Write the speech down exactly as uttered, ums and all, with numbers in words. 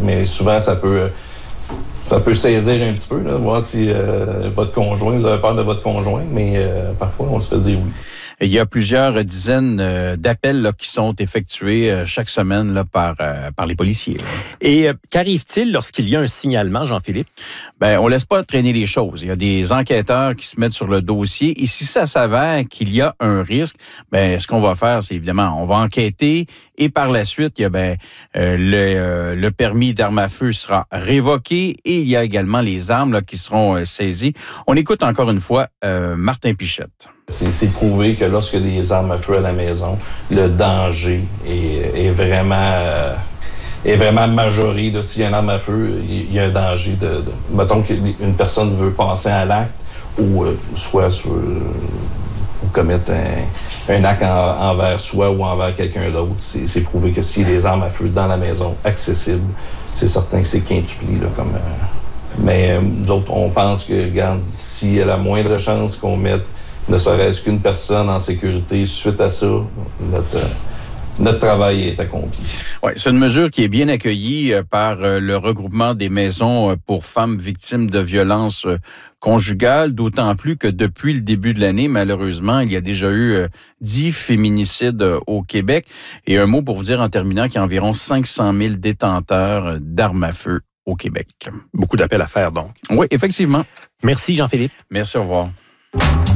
mais souvent, ça peut... Ça peut saisir un petit peu, là, voir si euh, votre conjoint, vous avez peur de votre conjoint, mais euh, parfois, on se fait dire oui. Il y a plusieurs dizaines euh, d'appels là, qui sont effectués euh, chaque semaine là, par, euh, par les policiers. Là. Et euh, qu'arrive-t-il lorsqu'il y a un signalement, Jean-Philippe? Ben, on laisse pas traîner les choses. Il y a des enquêteurs qui se mettent sur le dossier. Et si ça s'avère qu'il y a un risque, ben, ce qu'on va faire, c'est évidemment, on va enquêter et par la suite, il y a ben, euh, le, euh, le permis d'arme à feu sera révoqué et il y a également les armes là, qui seront euh, saisies. On écoute encore une fois euh, Martin Pichette. C'est, c'est prouvé que lorsqu'il y a des armes à feu à la maison, le danger est, est vraiment... Euh, est vraiment majoré. Là, s'il y a une arme à feu, il y a un danger de... de mettons qu'une personne veut passer à l'acte ou euh, soit sur, pour commettre un, un acte en, envers soi ou envers quelqu'un d'autre. C'est, c'est prouvé que s'il y a des armes à feu dans la maison accessibles, c'est certain que c'est quintuplé. Là, comme, euh, mais euh, nous autres, on pense que, regarde, s'il y a la moindre chance qu'on mette ne serait-ce qu'une personne en sécurité, suite à ça, notre... Euh, Notre travail est accompli. Oui, c'est une mesure qui est bien accueillie par le regroupement des maisons pour femmes victimes de violences conjugales, d'autant plus que depuis le début de l'année, malheureusement, il y a déjà eu dix féminicides au Québec. Et un mot pour vous dire en terminant qu'il y a environ cinq cent mille détenteurs d'armes à feu au Québec. Beaucoup d'appels à faire, donc. Oui, effectivement. Merci, Jean-Philippe. Merci, au revoir.